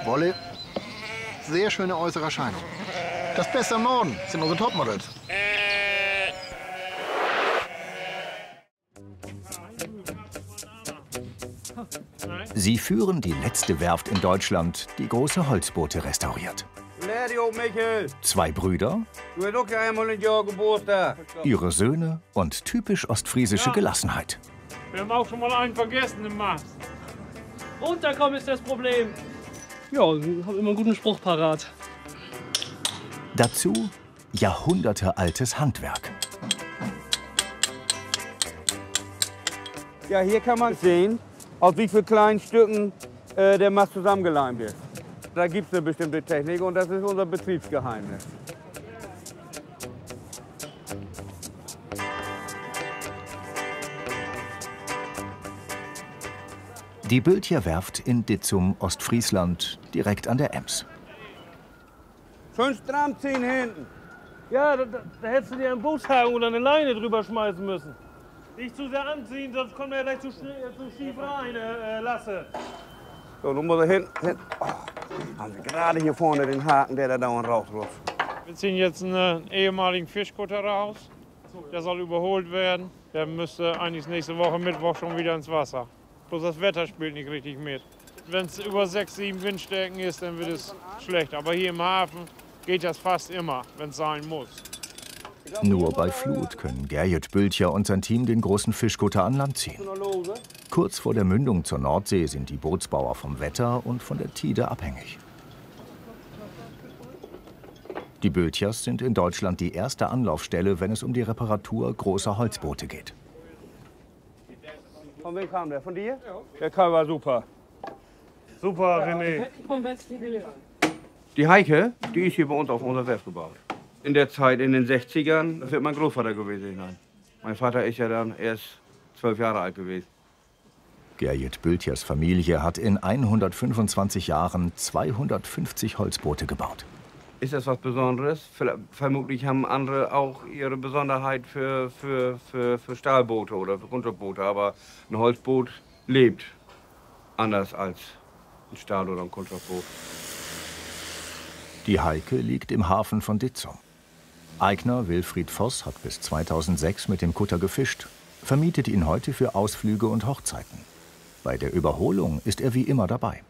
Wolle. Sehr schöne äußere Erscheinung. Das Beste am Norden sind unsere Topmodels. Sie führen die letzte Werft in Deutschland, die große Holzboote restauriert. 2 Brüder, ihre Söhne und typisch ostfriesische Gelassenheit. Wir haben auch schon mal einen vergessen im Mast. Runterkommen ist das Problem. Ja, ich habe immer einen guten Spruch parat. Dazu jahrhundertealtes Handwerk. Ja, hier kann man sehen, aus wie vielen kleinen Stücken der Mast zusammengeleimt ist. Da gibt es eine bestimmte Technik und das ist unser Betriebsgeheimnis. Die Bültjer Werft in Ditzum, Ostfriesland, direkt an der Ems. Schön stramm ziehen hinten. Ja, da hättest du dir einen Bootshaken oder eine Leine drüber schmeißen müssen. Nicht zu sehr anziehen, sonst kommt er gleich zu schief rein, Lasse. So, nun muss er hinten. Oh, haben Sie gerade hier vorne den Haken, der da dauernd rausrutscht. Wir ziehen jetzt einen ehemaligen Fischkutter raus. Der soll überholt werden. Der müsste eigentlich nächste Woche Mittwoch schon wieder ins Wasser. Bloß das Wetter spielt nicht richtig mit. Wenn es über 6, 7 Windstärken ist, dann wird es schlecht. Aber hier im Hafen geht das fast immer, wenn es sein muss. Nur bei Flut können Gerrit Bültjer und sein Team den großen Fischkutter an Land ziehen. Kurz vor der Mündung zur Nordsee sind die Bootsbauer vom Wetter und von der Tide abhängig. Die Bültjers sind in Deutschland die erste Anlaufstelle, wenn es um die Reparatur großer Holzboote geht. Von wem kam der? Von dir? Der Kai war super. Super, René. Die Heike, die ist hier bei uns auf unserer Werft gebaut. In der Zeit, in den 60ern, das wird mein Großvater gewesen sein. Mein Vater ist ja dann erst 12 Jahre alt gewesen. Gerrit Bültjers Familie hat in 125 Jahren 250 Holzboote gebaut. Ist das was Besonderes? Vermutlich haben andere auch ihre Besonderheit für Stahlboote oder für Kunststoffboote. Aber ein Holzboot lebt anders als ein Stahl- oder ein Kunststoffboot. Die Heike liegt im Hafen von Ditzum. Eigner Wilfried Voss hat bis 2006 mit dem Kutter gefischt, vermietet ihn heute für Ausflüge und Hochzeiten. Bei der Überholung ist er wie immer dabei.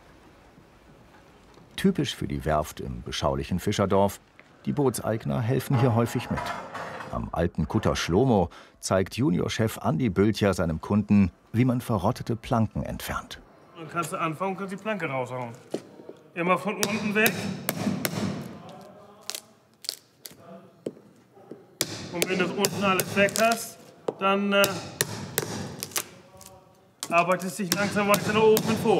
Typisch für die Werft im beschaulichen Fischerdorf, die Bootseigner helfen hier häufig mit. Am alten Kutter Schlomo zeigt Juniorchef Andi Bültjer seinem Kunden, wie man verrottete Planken entfernt. Dann kannst du anfangen und kannst die Planke raushauen. Immer von unten weg. Und wenn du unten alles weg hast, dann arbeitest du dich langsam weiter nach oben vor.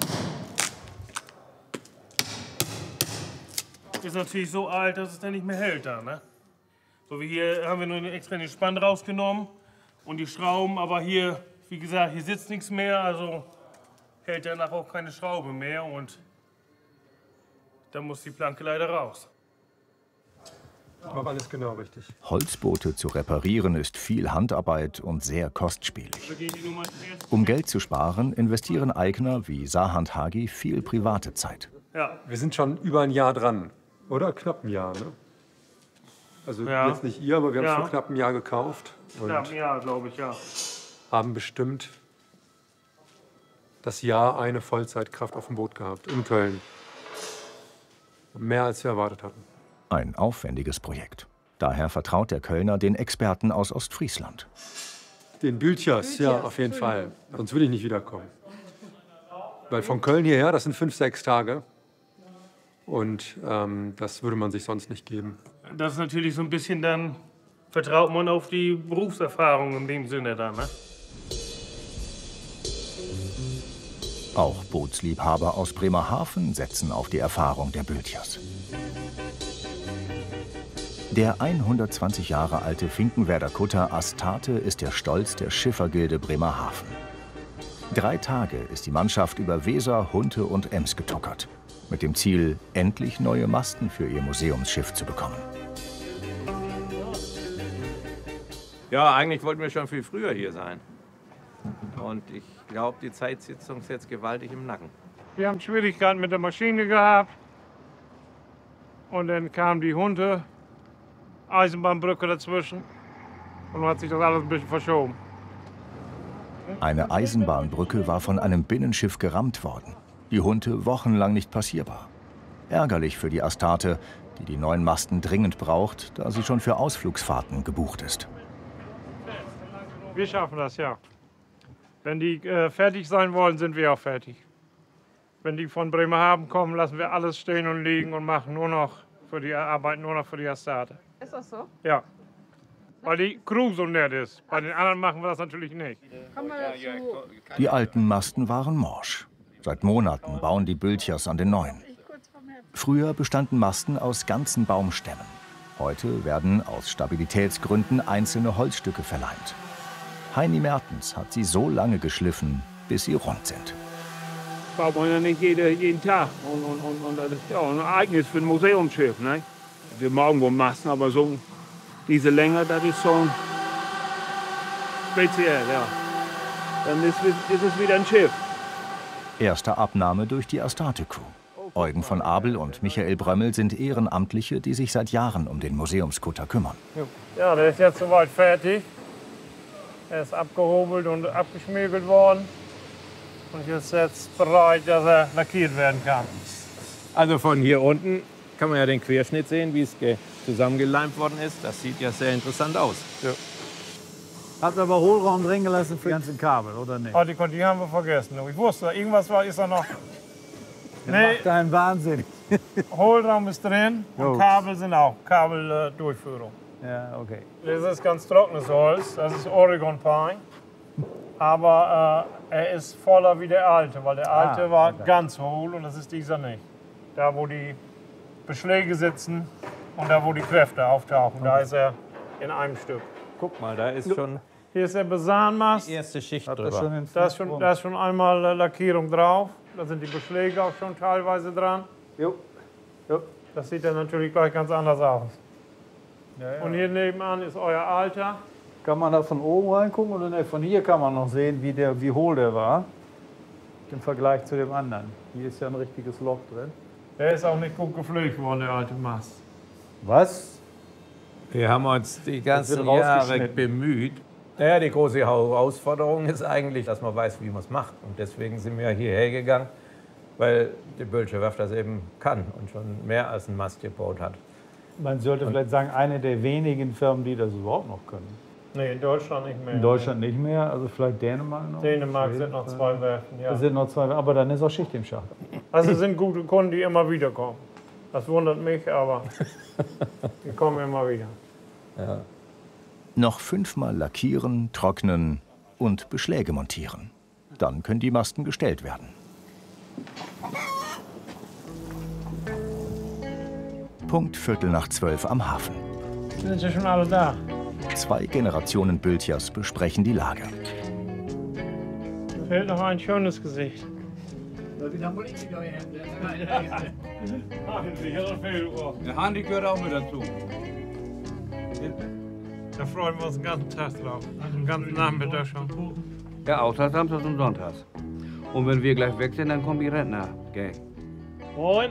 Ist natürlich so alt, dass es dann nicht mehr hält da, ne? So wie hier haben wir nur extra den Spann rausgenommen und die Schrauben, aber hier, wie gesagt, hier sitzt nichts mehr, also hält danach auch keine Schraube mehr und dann muss die Planke leider raus. Ich mache alles genau richtig. Holzboote zu reparieren ist viel Handarbeit und sehr kostspielig. Um Geld zu sparen, investieren Eigner wie Sahand Hagi viel private Zeit. Ja. Wir sind schon über ein Jahr dran, oder? Knapp ein Jahr, ne? Also Ja. jetzt nicht ihr, aber wir haben Ja. es vor knapp einem Jahr gekauft. Und Ja, ja, glaube ich, ja. haben bestimmt das Jahr eine Vollzeitkraft auf dem Boot gehabt, in Köln. Mehr als wir erwartet hatten. Ein aufwendiges Projekt. Daher vertraut der Kölner den Experten aus Ostfriesland. Den Bültjers, ja, auf jeden Fall. Sonst würde ich nicht wiederkommen. Weil von Köln hierher, das sind 5, 6 Tage. Und das würde man sich sonst nicht geben. Das ist natürlich so ein bisschen dann, vertraut man auf die Berufserfahrung in dem Sinne dann, ne? Auch Bootsliebhaber aus Bremerhaven setzen auf die Erfahrung der Bültjers. Der 120 Jahre alte Finkenwerder Kutter Astarte ist der Stolz der Schiffergilde Bremerhaven. 3 Tage ist die Mannschaft über Weser, Hunte und Ems getuckert. Mit dem Ziel, endlich neue Masten für ihr Museumsschiff zu bekommen. Ja, eigentlich wollten wir schon viel früher hier sein. Und ich glaube, die Zeitsitzung ist jetzt gewaltig im Nacken. Wir haben Schwierigkeiten mit der Maschine gehabt. Und dann kam die Hunde, Eisenbahnbrücke dazwischen. Und dann hat sich das alles ein bisschen verschoben. Eine Eisenbahnbrücke war von einem Binnenschiff gerammt worden. Die Hunte wochenlang nicht passierbar. Ärgerlich für die Astarte, die die neuen Masten dringend braucht, da sie schon für Ausflugsfahrten gebucht ist. Wir schaffen das, ja. Wenn die fertig sein wollen, sind wir auch fertig. Wenn die von Bremerhaven kommen, lassen wir alles stehen und liegen und machen arbeiten nur noch für die Astarte. Ist das so? Ja. Weil die Crew so nett ist. Bei den anderen machen wir das natürlich nicht. Die alten Masten waren morsch. Seit Monaten bauen die Bültchers an den neuen. Früher bestanden Masten aus ganzen Baumstämmen. Heute werden aus Stabilitätsgründen einzelne Holzstücke verleimt. Heini Mertens hat sie so lange geschliffen, bis sie rund sind. Baut man ja nicht jeden Tag. Und das ist ja auch ein Ereignis für ein Museumsschiff. Ne? Wir morgen wohl Masten, aber so diese Länge, das ist schon speziell. Ja. Dann ist es wieder ein Schiff. Erste Abnahme durch die Astarte-Crew. Eugen von Abel und Michael Brömmel sind Ehrenamtliche, die sich seit Jahren um den Museumskutter kümmern. Ja, der ist jetzt soweit fertig. Er ist abgehobelt und abgeschmiegelt worden. Und ist jetzt bereit, dass er lackiert werden kann. Also von hier unten kann man ja den Querschnitt sehen, wie es zusammengeleimt worden ist. Das sieht ja sehr interessant aus. Ja. Habt aber Hohlraum drin gelassen für die ganzen Kabel, oder nicht? Oh, die haben wir vergessen. Ich wusste, irgendwas ist da noch. Nee, macht einen Wahnsinn. Hohlraum ist drin und Kabel sind auch. Kabeldurchführung. Ja, okay. Das ist ganz trockenes Holz. Das ist Oregon Pine. Aber er ist voller wie der alte, weil der alte war ganz hohl und das ist dieser nicht. Da, wo die Beschläge sitzen und da, wo die Kräfte auftauchen, da ist er in einem Stück. Guck mal, da ist schon Hier ist der Besahnmast. die erste Schicht Hat drüber. Da ist schon einmal Lackierung drauf. Da sind die Beschläge auch schon teilweise dran. Jo. Das sieht dann natürlich gleich ganz anders aus. Ja. Und hier nebenan ist euer alter. Kann man da von oben reingucken oder nicht? Von hier kann man noch sehen, wie hohl der war. Im Vergleich zu dem anderen. Hier ist ja ein richtiges Loch drin. Der ist auch nicht gut gepflegt worden, der alte Mast. Was? Wir haben uns die ganzen wird Jahre rausgeschnitten. bemüht. Naja, die große Herausforderung ist eigentlich, dass man weiß, wie man es macht. Und deswegen sind wir hierher gegangen, weil die Bülcher Werft das eben kann und schon mehr als ein Mast gebaut hat. Man sollte vielleicht sagen, eine der wenigen Firmen, die das überhaupt noch können. Nee, in Deutschland nicht mehr. In Deutschland nicht mehr, also vielleicht Dänemark noch. Dänemark sind noch 2 Werften, ja. Es sind noch 2, aber dann ist auch Schicht im Schacht. Also es sind gute Kunden, die immer wieder kommen. Das wundert mich, aber die kommen immer wieder. Ja. Noch 5-mal lackieren, trocknen und Beschläge montieren. Dann können die Masten gestellt werden. Punkt 11:45 am Hafen. Sind sie schon alle da? 2 Generationen Bültchers besprechen die Lage. Da fehlt noch ein schönes Gesicht. Der Handy gehört auch mit dazu. Da freuen wir uns den ganzen Tag drauf. Den ganzen Nachmittag schon. Ja, außer Samstags und Sonntags. Und wenn wir gleich weg sind, dann kommen die Rentner-Gang. Moin.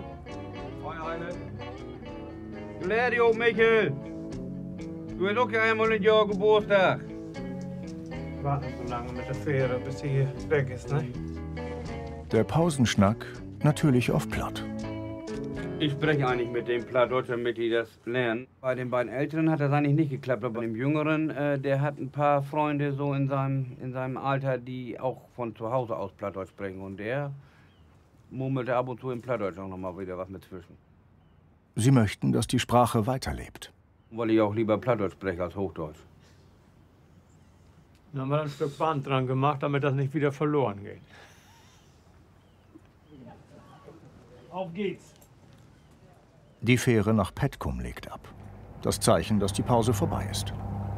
Gladio, Michael! Du hast auch ja einmal ein Jahr Geburtstag. Warten so lange mit der Fähre, bis sie hier weg ist, ne? Der Pausenschnack natürlich auf Platt. Ich spreche eigentlich mit dem Plattdeutsch, damit die das lernen. Bei den beiden Älteren hat das eigentlich nicht geklappt, aber bei dem Jüngeren, der hat ein paar Freunde so in seinem Alter, die auch von zu Hause aus Plattdeutsch sprechen. Und der murmelte ab und zu im Plattdeutsch auch noch mal wieder was mit zwischen. Sie möchten, dass die Sprache weiterlebt. Weil ich auch lieber Plattdeutsch spreche als Hochdeutsch. Dann haben wir ein Stück Band dran gemacht, damit das nicht wieder verloren geht. Auf geht's. Die Fähre nach Petkum legt ab. Das Zeichen, dass die Pause vorbei ist.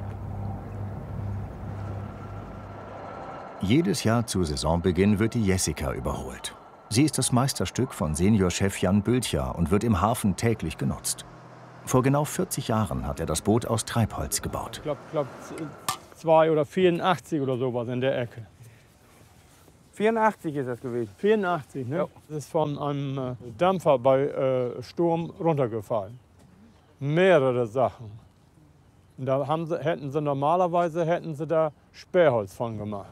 Jedes Jahr zu Saisonbeginn wird die Jessica überholt. Sie ist das Meisterstück von Seniorchef Jan Bültcher und wird im Hafen täglich genutzt. Vor genau 40 Jahren hat er das Boot aus Treibholz gebaut. Ich glaube 2 oder 84 oder sowas in der Ecke. 84 ist das gewesen. 84, ne? Ja. Das ist von einem Dampfer bei Sturm runtergefallen. Mehrere Sachen. Und da hätten sie normalerweise da Sperrholz von gemacht.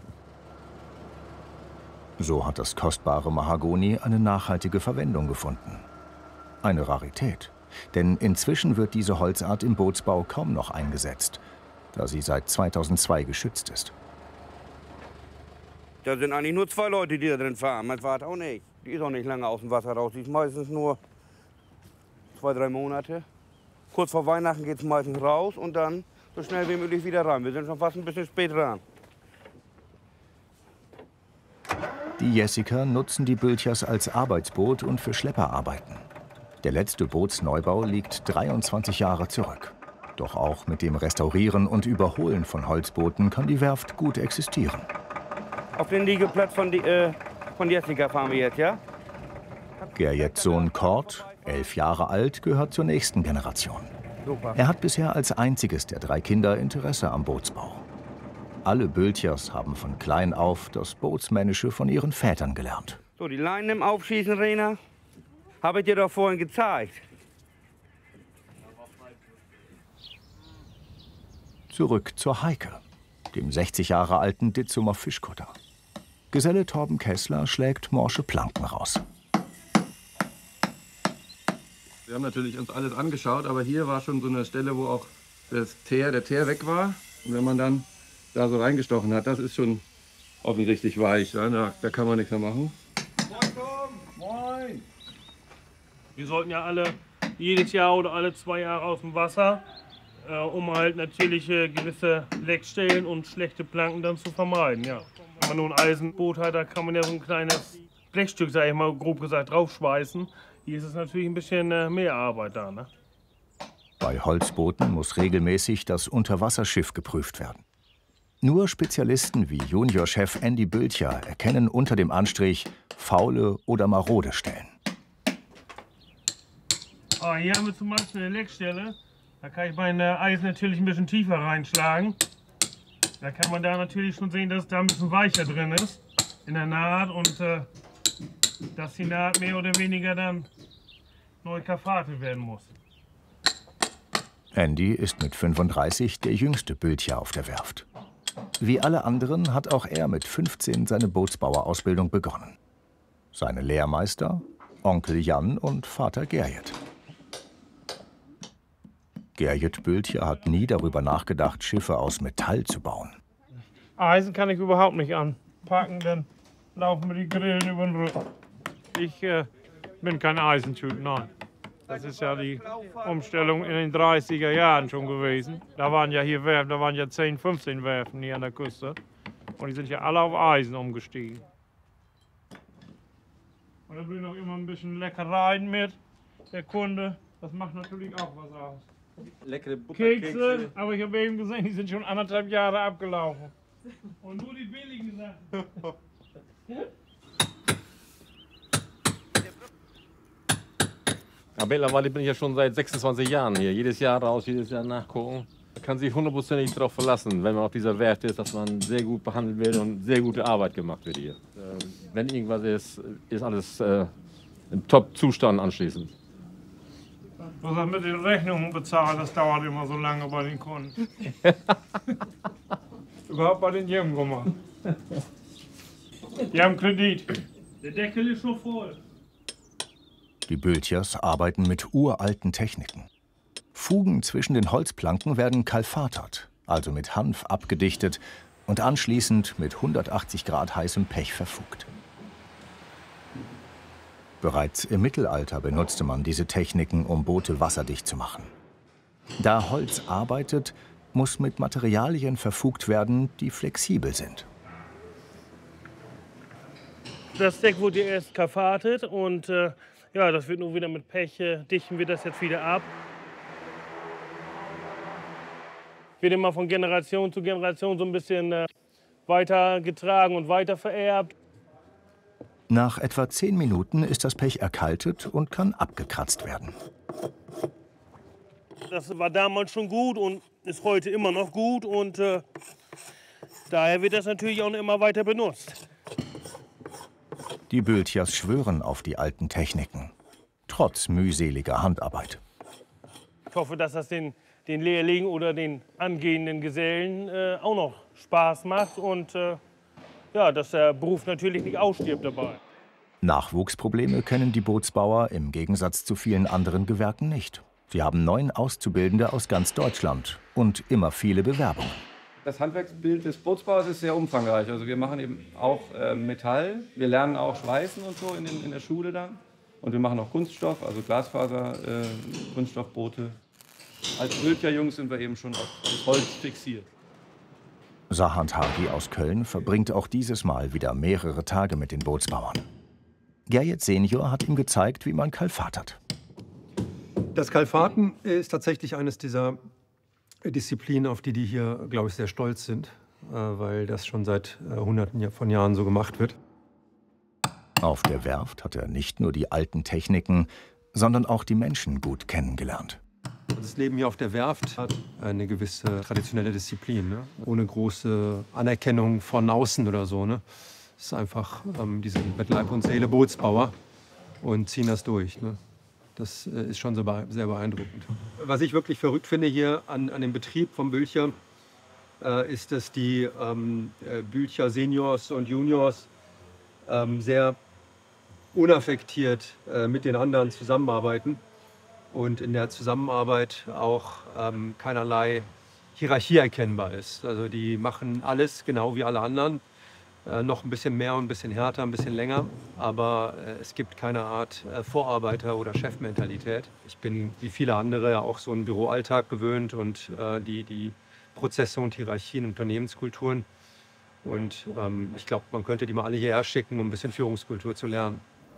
So hat das kostbare Mahagoni eine nachhaltige Verwendung gefunden. Eine Rarität, denn inzwischen wird diese Holzart im Bootsbau kaum noch eingesetzt, da sie seit 2002 geschützt ist. Da sind eigentlich nur 2 Leute, die da drin fahren. Mein Vater auch nicht. Die ist auch nicht lange aus dem Wasser raus. Die ist meistens nur 2, 3 Monate. Kurz vor Weihnachten geht es meistens raus und dann so schnell wie möglich wieder rein. Wir sind schon fast ein bisschen spät dran. Die Jessica nutzen die Bültchers als Arbeitsboot und für Schlepperarbeiten. Der letzte Bootsneubau liegt 23 Jahre zurück. Doch auch mit dem Restaurieren und Überholen von Holzbooten kann die Werft gut existieren. Auf den Liegeplatz von Jessica fahren wir jetzt, ja? Gerjets Sohn Kort, 11 Jahre alt, gehört zur nächsten Generation. Super. Er hat bisher als einziges der 3 Kinder Interesse am Bootsbau. Alle Bültchers haben von klein auf das Bootsmännische von ihren Vätern gelernt. So, die Leinen im Aufschießen, Rena, habe ich dir doch vorhin gezeigt. Zurück zur Heike, dem 60 Jahre alten Ditzumer Fischkutter. Geselle Torben Kessler schlägt morsche Planken raus. Wir haben natürlich uns alles angeschaut, aber hier war schon so eine Stelle, wo auch der Teer weg war. Und wenn man dann da so reingestochen hat, das ist schon offensichtlich weich. Ja? Da kann man nichts mehr machen. Moin! Wir sollten ja alle jedes Jahr oder alle 2 Jahre aus dem Wasser, um halt natürlich gewisse Leckstellen und schlechte Planken dann zu vermeiden. Ja. Wenn man nur ein Eisenboot hat, da kann man ja so ein kleines Blechstück, sag ich mal, grob gesagt, draufschweißen. Hier ist es natürlich ein bisschen mehr Arbeit da. Ne? Bei Holzbooten muss regelmäßig das Unterwasserschiff geprüft werden. Nur Spezialisten wie Juniorchef Andy Bültcher erkennen unter dem Anstrich faule oder marode Stellen. Oh, hier haben wir zum Beispiel eine Leckstelle. Da kann ich mein Eis natürlich ein bisschen tiefer reinschlagen. Da kann man da natürlich schon sehen, dass da ein bisschen weicher drin ist in der Naht und dass die Naht mehr oder weniger dann neu karfatet werden muss. Andy ist mit 35 der jüngste Bültcher auf der Werft. Wie alle anderen hat auch er mit 15 seine Bootsbauerausbildung begonnen. Seine Lehrmeister, Onkel Jan und Vater Gerjet. Gerjet Bültcher hat nie darüber nachgedacht, Schiffe aus Metall zu bauen. Eisen kann ich überhaupt nicht anpacken, dann laufen mir die Grillen über den Rücken. Ich bin kein Eisentyp, nein. Das ist ja die Umstellung in den 30er Jahren schon gewesen. Da waren ja hier Werfen, da waren ja 10, 15 Werfen hier an der Küste. Und die sind ja alle auf Eisen umgestiegen. Und da bringt auch immer ein bisschen Leckereien mit, der Kunde. Das macht natürlich auch was aus. Leckere Kekse, aber ich habe eben gesehen, die sind schon 1,5 Jahre abgelaufen. Und nur die billigen Sachen. Ja, mittlerweile bin ich ja schon seit 26 Jahren hier. Jedes Jahr raus, jedes Jahr nachgucken. Man kann sich 100%ig darauf verlassen, wenn man auf dieser Werft ist, dass man sehr gut behandelt wird und sehr gute Arbeit gemacht wird hier. Wenn irgendwas ist, ist alles im Top-Zustand anschließend. Was er mit den Rechnungen bezahlt, das dauert immer so lange bei den Kunden. Überhaupt bei den Jemgummer. Die haben Kredit. Der Deckel ist schon voll. Die Bültchers arbeiten mit uralten Techniken. Fugen zwischen den Holzplanken werden kalfatert, also mit Hanf abgedichtet und anschließend mit 180 Grad heißem Pech verfugt. Bereits im Mittelalter benutzte man diese Techniken, um Boote wasserdicht zu machen. Da Holz arbeitet, muss mit Materialien verfugt werden, die flexibel sind. Das Deck wurde erst karfatet und ja, das wird nun wieder mit Pech, dichten wir das jetzt wieder ab. Wird immer von Generation zu Generation so ein bisschen weitergetragen und weiter vererbt. Nach etwa 10 Minuten ist das Pech erkaltet und kann abgekratzt werden. Das war damals schon gut und ist heute immer noch gut und daher wird das natürlich auch immer weiter benutzt. Die Bültchers schwören auf die alten Techniken, trotz mühseliger Handarbeit. Ich hoffe, dass das den Lehrlingen oder den angehenden Gesellen auch noch Spaß macht und ja, dass der Beruf natürlich nicht ausstirbt dabei. Nachwuchsprobleme kennen die Bootsbauer im Gegensatz zu vielen anderen Gewerken nicht. Sie haben 9 Auszubildende aus ganz Deutschland und immer viele Bewerbungen. Das Handwerksbild des Bootsbaus ist sehr umfangreich. Also wir machen eben auch Metall, wir lernen auch Schweißen und so in der Schule dann. Und wir machen auch Kunststoff, also Glasfaser, Kunststoffboote. Als Bültcher-Jungs sind wir eben schon auf das Holz fixiert. Sahand Hagi aus Köln verbringt auch dieses Mal wieder mehrere Tage mit den Bootsbauern. Gerjet Senior hat ihm gezeigt, wie man kalfatert. Das Kalfaten ist tatsächlich eines dieser Disziplinen, auf die hier, glaube ich, sehr stolz sind, weil das schon seit Hunderten von Jahren so gemacht wird. Auf der Werft hat er nicht nur die alten Techniken, sondern auch die Menschen gut kennengelernt. Das Leben hier auf der Werft hat eine gewisse traditionelle Disziplin, ne? Ohne große Anerkennung von außen oder so. Ne? Es ist einfach, die sind mit Leib und Seele Bootsbauer und ziehen das durch. Ne? Das ist schon sehr beeindruckend. Was ich wirklich verrückt finde hier an dem Betrieb vom Bültcher, ist, dass die Bültcher Seniors und Juniors sehr unaffektiert mit den anderen zusammenarbeiten und in der Zusammenarbeit auch keinerlei Hierarchie erkennbar ist. Also die machen alles genau wie alle anderen, noch ein bisschen mehr und ein bisschen härter, ein bisschen länger, aber es gibt keine Art Vorarbeiter- oder Chefmentalität. Ich bin wie viele andere auch so einen Büroalltag gewöhnt und die Prozesse und Hierarchien, Unternehmenskulturen. Und ich glaube, man könnte die mal alle hierher schicken, um ein bisschen Führungskultur zu lernen.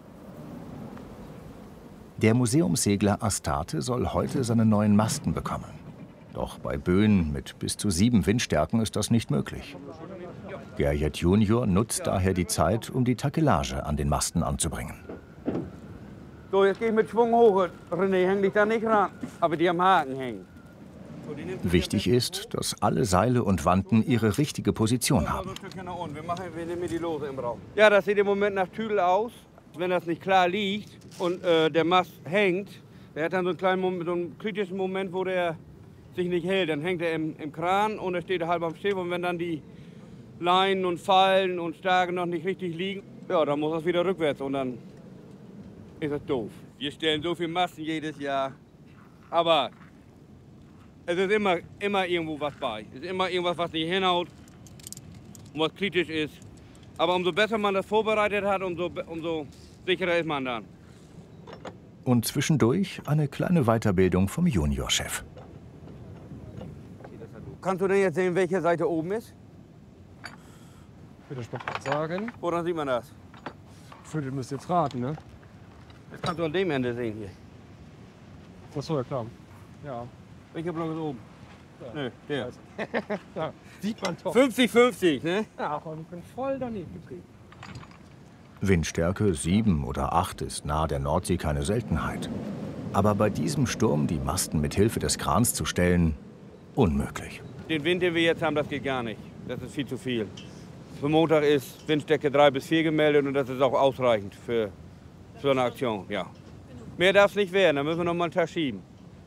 Der Museumssegler Astarte soll heute seine neuen Masten bekommen. Doch bei Böen mit bis zu 7 Windstärken ist das nicht möglich. Gerjet Junior nutzt daher die Zeit, um die Takelage an den Masten anzubringen. So, jetzt gehe ich mit Schwung hoch. René, häng dich da nicht ran, aber die am Haken hängen. Wichtig ist, dass alle Seile und Wanten ihre richtige Position haben. Wir nehmen die Lose im Raum. Ja, das sieht im Moment nach Tüdel aus. Wenn das nicht klar liegt und der Mast hängt, der hat dann so einen kleinen Moment, so einen kritischen Moment, wo der sich nicht hält. Dann hängt er im Kran und er steht halb am Schiff. Und wenn dann die Leinen und Fallen und Stagen noch nicht richtig liegen, ja, dann muss das wieder rückwärts und dann ist das doof. Wir stellen so viele Masten jedes Jahr, aber es ist immer irgendwo was bei. Es ist immer irgendwas, was nicht hinhaut und was kritisch ist. Aber umso besser man das vorbereitet hat, umso sicherer ist man dann. Und zwischendurch eine kleine Weiterbildung vom Juniorchef. Kannst du denn jetzt sehen, welche Seite oben ist? Würde ich mal sagen. Woran sieht man das? Für müsst jetzt raten, ne? Das kannst du an dem Ende sehen hier. Ach so, ja klar. Ja. Welcher Block ist oben? Ja. Nö, der. Ja, sieht man doch. 50-50, ne? Ja, aber ich bin voll daneben geblieben. Windstärke 7 oder 8 ist nahe der Nordsee keine Seltenheit. Aber bei diesem Sturm die Masten mit Hilfe des Krans zu stellen, unmöglich. Den Wind, den wir jetzt haben, das geht gar nicht. Das ist viel zu viel. Für Montag ist Windstärke 3 bis 4 gemeldet und das ist auch ausreichend für so eine Aktion, ja. Mehr darf es nicht werden, dann müssen wir noch mal einen Tag schieben.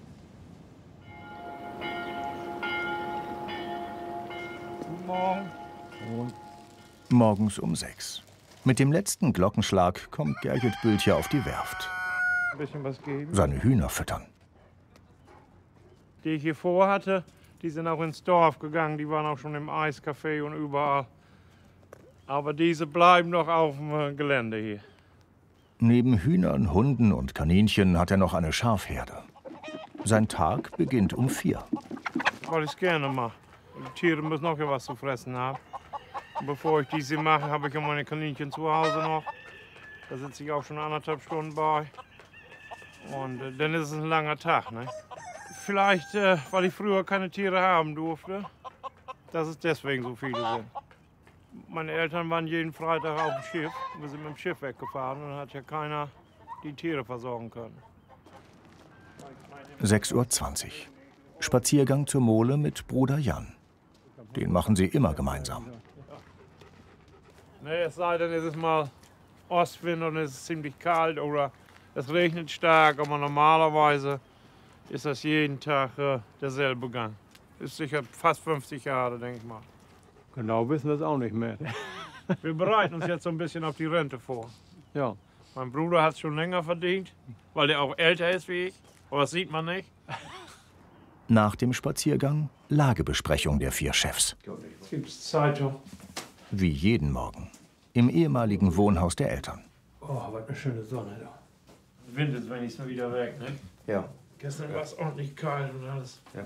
Guten Morgen. Morgens um 6. Mit dem letzten Glockenschlag kommt Gerjet Bültcher auf die Werft. Ein bisschen was geben. Seine Hühner füttern. Die ich hier vorhatte, die sind auch ins Dorf gegangen. Die waren auch schon im Eiscafé und überall. Aber diese bleiben noch auf dem Gelände hier. Neben Hühnern, Hunden und Kaninchen hat er noch eine Schafherde. Sein Tag beginnt um 4. Weil ich es gerne mache. Die Tiere müssen auch was zu fressen haben. Und bevor ich diese mache, habe ich ja meine Kaninchen zu Hause noch. Da sitze ich auch schon 1,5 Stunden bei. Und dann ist es ein langer Tag. Ne? Vielleicht, weil ich früher keine Tiere haben durfte, dass es deswegen so viele sind. Meine Eltern waren jeden Freitag auf dem Schiff. Wir sind mit dem Schiff weggefahren und dann hat ja keiner die Tiere versorgen können. 6:20 Uhr. Spaziergang zur Mole mit Bruder Jan. Den machen sie immer gemeinsam. Nee, es sei denn, es ist mal Ostwind und es ist ziemlich kalt oder es regnet stark, aber normalerweise ist das jeden Tag derselbe Gang. Ist sicher fast 50 Jahre, denke ich mal. Genau wissen wir es auch nicht mehr. Wir bereiten uns jetzt so ein bisschen auf die Rente vor. Ja. Mein Bruder hat es schon länger verdient, weil der auch älter ist wie ich. Aber das sieht man nicht. Nach dem Spaziergang Lagebesprechung der 4 Chefs. Jetzt gibt es Zeitung. Wie jeden Morgen. Im ehemaligen Wohnhaus der Eltern. Oh, was eine schöne Sonne da. Der Wind ist wenigstens wieder weg, ne? Ja. Gestern war es ordentlich kalt und alles. Ja.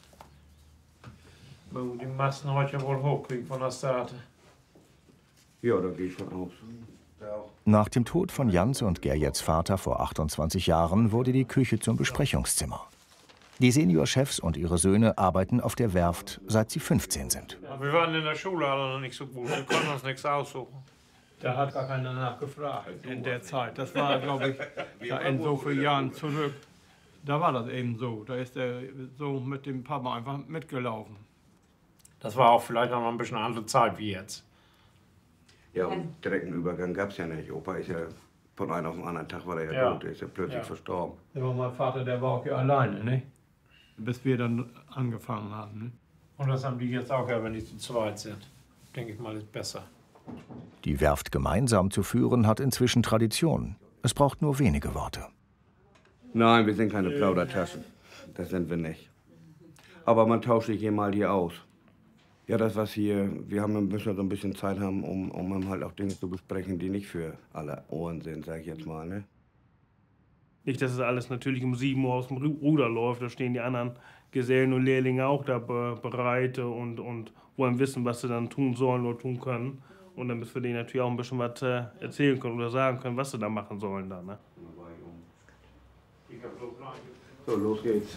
Wo die Masten heute ja wohl hochkriegen von der Starte. Ja, da gehe ich von aus. Nach dem Tod von Jans und Gerjets Vater vor 28 Jahren wurde die Küche zum Besprechungszimmer. Die Seniorchefs und ihre Söhne arbeiten auf der Werft, seit sie 15 sind. Aber wir waren in der Schule alle noch nicht so gut. Wir konnten uns nichts aussuchen. Da hat gar keiner nachgefragt in der Zeit. Das war, glaube ich, da in so vielen Jahren zurück. Da war das eben so. Da ist er so mit dem Papa einfach mitgelaufen. Das war auch vielleicht noch mal ein bisschen eine andere Zeit wie jetzt. Ja, und direkten Übergang gab es ja nicht. Opa ist ja von einem auf den anderen Tag war er ja tot. Der ist ja plötzlich verstorben. Der war mein Vater, der war auch ja alleine, ne? Bis wir dann angefangen haben. Ne? Und das haben die jetzt auch, ja, wenn die zu zweit sind. Denke ich mal, ist besser. Die Werft gemeinsam zu führen, hat inzwischen Tradition. Es braucht nur wenige Worte. Nein, wir sind keine Plaudertaschen. Das sind wir nicht. Aber man tauscht sich hier mal hier aus. Ja, das was hier, wir müssen so ein bisschen Zeit haben, um halt auch Dinge zu besprechen, die nicht für alle Ohren sind, sag ich jetzt mal, ne? Nicht, dass es alles natürlich um 7 Uhr aus dem Ruder läuft. Da stehen die anderen Gesellen und Lehrlinge auch da bereit und wollen wissen, was sie dann tun sollen oder tun können. Und dann müssen wir denen natürlich auch ein bisschen was erzählen können oder sagen können, was sie da machen sollen. Dann, ne? So, los geht's.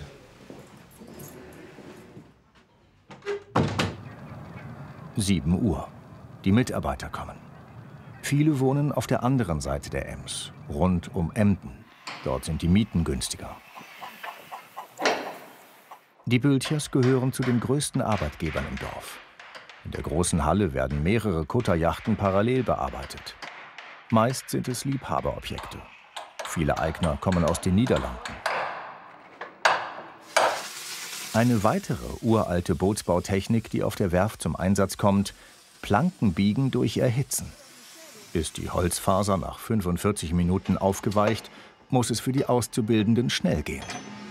(7 Uhr). Die Mitarbeiter kommen. Viele wohnen auf der anderen Seite der Ems, rund um Emden. Dort sind die Mieten günstiger. Die Bültchers gehören zu den größten Arbeitgebern im Dorf. In der großen Halle werden mehrere Kutterjachten parallel bearbeitet. Meist sind es Liebhaberobjekte. Viele Eigner kommen aus den Niederlanden. Eine weitere uralte Bootsbautechnik, die auf der Werft zum Einsatz kommt: Plankenbiegen durch Erhitzen. Ist die Holzfaser nach 45 Minuten aufgeweicht, muss es für die Auszubildenden schnell gehen.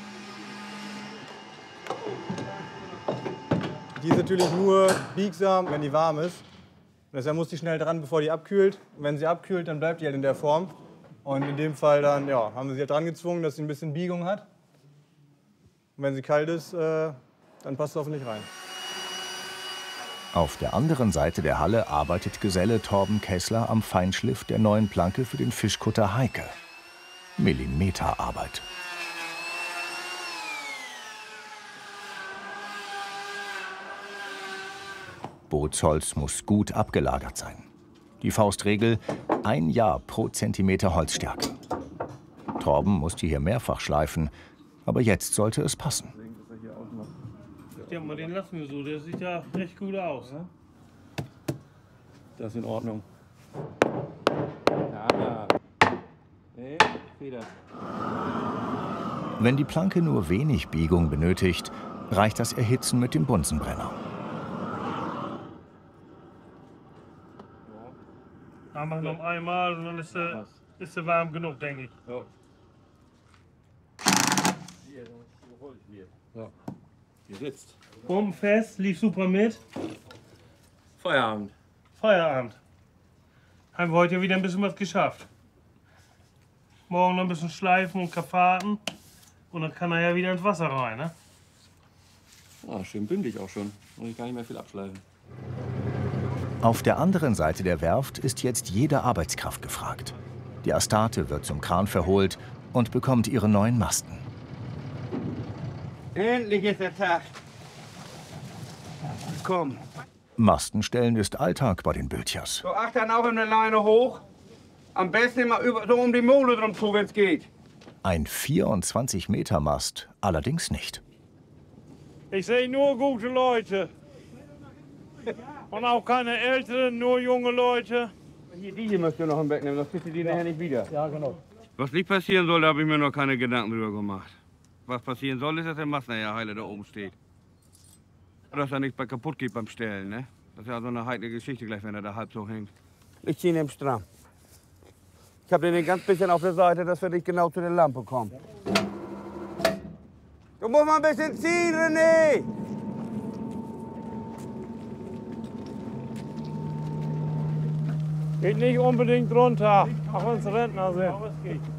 Die ist natürlich nur biegsam, wenn die warm ist. Deshalb muss die schnell dran, bevor die abkühlt. Und wenn sie abkühlt, dann bleibt die halt in der Form. Und in dem Fall dann, ja, haben wir sie halt dran gezwungen, dass sie ein bisschen Biegung hat. Und wenn sie kalt ist, dann passt sie hoffentlich rein. Auf der anderen Seite der Halle arbeitet Geselle Torben Kessler am Feinschliff der neuen Planke für den Fischkutter Heike. Millimeterarbeit. Bootsholz muss gut abgelagert sein. Die Faustregel: 1 Jahr pro Zentimeter Holzstärke. Torben musste hier mehrfach schleifen, aber jetzt sollte es passen. Ja, mal den lassen wir so, der sieht ja recht gut aus. Ne? Das ist in Ordnung. Ja. Nee, Feder. Wenn die Planke nur wenig Biegung benötigt, reicht das Erhitzen mit dem Bunsenbrenner. Machen wir noch einmal und dann ist sie warm genug, denke ich. Ja. So. Hier sitzt. Bombenfest, lief super mit. Feierabend. Feierabend. Haben wir heute ja wieder ein bisschen was geschafft. Morgen noch ein bisschen schleifen und karfaten. Und dann kann er ja wieder ins Wasser rein, ne? Ah, schön bündig auch schon. Muss ich gar nicht mehr viel abschleifen. Auf der anderen Seite der Werft ist jetzt jede Arbeitskraft gefragt. Die Astarte wird zum Kran verholt und bekommt ihre neuen Masten. Endlich ist der Tag. Komm. Mastenstellen ist Alltag bei den Bültchers. So, acht dann auch in der Leine hoch. Am besten immer so um die Mole drum zu, wenn es geht. Ein 24-Meter-Mast allerdings nicht. Ich sehe nur gute Leute. Und auch keine Älteren, nur junge Leute. Die hier möchte noch wegnehmen, sonst kriegt ihr die nachher nicht wieder. Ja, genau. Was nicht passieren soll, da habe ich mir noch keine Gedanken drüber gemacht. Was passieren soll, ist, dass der Mast nachher heile da oben steht. Oder dass er nichts kaputt geht beim Stellen, ne? Das ist ja so eine heikle Geschichte gleich, wenn er da halb so hängt. Ich ziehe ihn im Stramm. Ich habe den ganz bisschen auf der Seite, dass wir nicht genau zu der Lampe kommen. Du musst mal ein bisschen ziehen, René! Geht nicht unbedingt runter, auch wenn es Rentner sind. Aber es geht.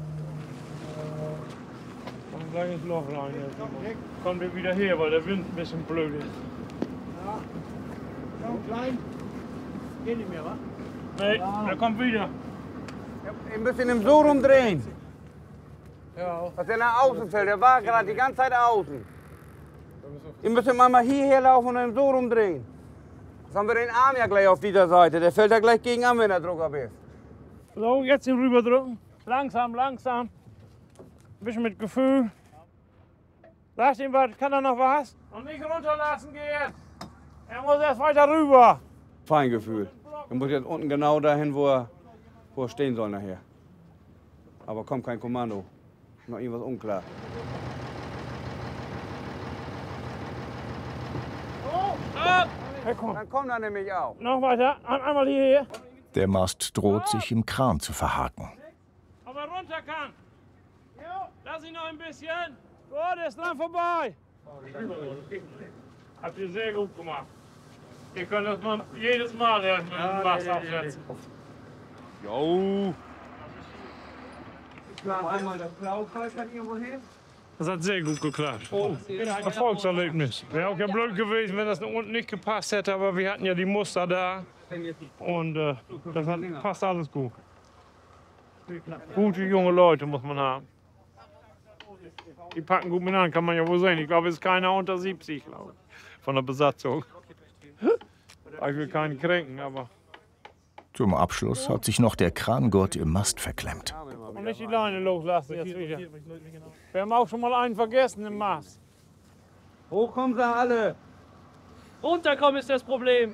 Kommt gleich ins Loch rein. Kommt ihr wieder her, weil der Wind ein bisschen blöd ist. Ja. Komm, klein. Geht nicht mehr, wa? Nee, der kommt wieder. Ihr müsst ihn so rumdrehen. Ja. Dass er nach außen fällt. Der war gerade die ganze Zeit außen. Ihr müsst ihn mal hierher laufen und dann so rumdrehen. Jetzt haben wir den Arm ja gleich auf dieser Seite. Der fällt ja gleich gegen an, wenn der Druck ab ist. So, jetzt ihn rüberdrücken. Langsam, langsam. Ein bisschen mit Gefühl. Sagt ihm was, kann er noch was? Und nicht runterlassen gehen. Er muss erst weiter rüber. Feingefühl. Er muss jetzt unten genau dahin, wo er stehen soll nachher. Aber kommt kein Kommando. Noch irgendwas unklar. Dann kommt er nämlich auch. Noch weiter, einmal hierher. Der Mast droht, sich im Kran zu verhaken. Ob er runter kann. Lass ihn noch ein bisschen. So, der ist dran vorbei. Habt ihr sehr gut gemacht. Ihr könnt das mal jedes Mal mit dem Mast aufsetzen. Jo. Einmal das Blaufall kann irgendwo hin. Das hat sehr gut geklappt. Erfolgserlebnis. Wäre auch ja blöd gewesen, wenn das unten nicht gepasst hätte, aber wir hatten ja die Muster da. Und das passt alles gut. Gute junge Leute muss man haben. Die packen gut mit an, kann man ja wohl sehen. Ich glaube, es ist keiner unter 70, glaube ich, von der Besatzung. Ich will keinen kränken, aber... Zum Abschluss hat sich noch der Krangurt im Mast verklemmt. Und nicht die Leine loslassen jetzt wieder. Wir haben auch schon mal einen vergessen im Mast. Hoch kommen sie alle. Runterkommen ist das Problem.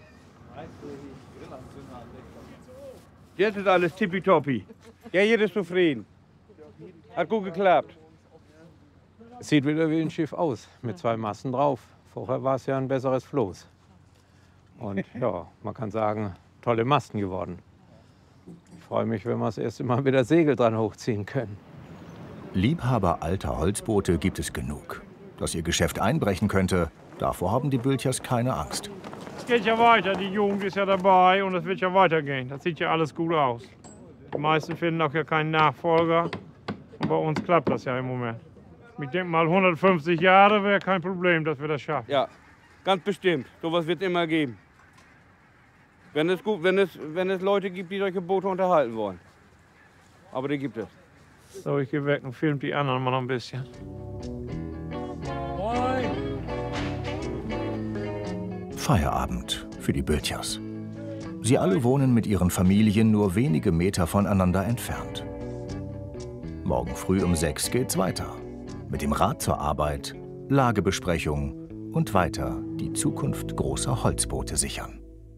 Jetzt ist alles tippitoppi. Ja, jeder ist zufrieden. Hat gut geklappt. Es sieht wieder wie ein Schiff aus, mit 2 Masten drauf. Vorher war es ja ein besseres Floß. Und ja, man kann sagen, tolle Masten geworden. Ich freue mich, wenn wir das erste Mal wieder Segel dran hochziehen können. Liebhaber alter Holzboote gibt es genug. Dass ihr Geschäft einbrechen könnte, davor haben die Bülchers keine Angst. Es geht ja weiter, die Jugend ist ja dabei und es wird ja weitergehen. Das sieht ja alles gut aus. Die meisten finden auch ja keinen Nachfolger. Und bei uns klappt das ja im Moment. Ich denke mal, 150 Jahre wäre kein Problem, dass wir das schaffen. Ja, ganz bestimmt. Sowas wird es immer geben. Wenn es Leute gibt, die solche Boote unterhalten wollen. Aber die gibt es. So, ich gehe weg und film die anderen mal noch ein bisschen. Feierabend für die Bülchers. Sie alle wohnen mit ihren Familien nur wenige Meter voneinander entfernt. Morgen früh um 6 geht's weiter. Mit dem Rad zur Arbeit, Lagebesprechung und weiter die Zukunft großer Holzboote sichern.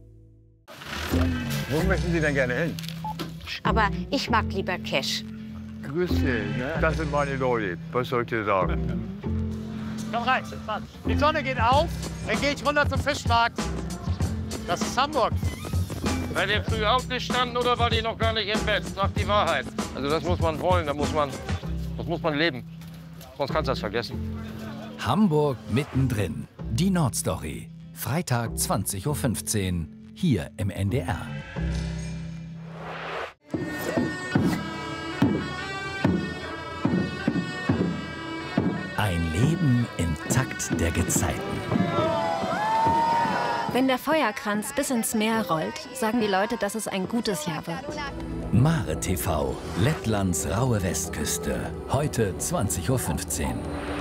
Wo möchten Sie denn gerne hin? Aber ich mag lieber Cash. Grüße, das sind meine Leute. Was soll ich dir sagen? Komm rein, die Sonne geht auf, dann gehe ich runter zum Fischmarkt. Das ist Hamburg. Seid ihr früh aufgestanden oder war ihr noch gar nicht im Bett? Sagt die Wahrheit. Also das muss man wollen, das muss man leben. Sonst kannst du das vergessen. Hamburg mittendrin. Die Nordstory. Freitag 20:15 Uhr. Hier im NDR. Ein Leben im Takt der Gezeiten. Wenn der Feuerkranz bis ins Meer rollt, sagen die Leute, dass es ein gutes Jahr wird. Mare TV, Lettlands raue Westküste. Heute 20:15 Uhr.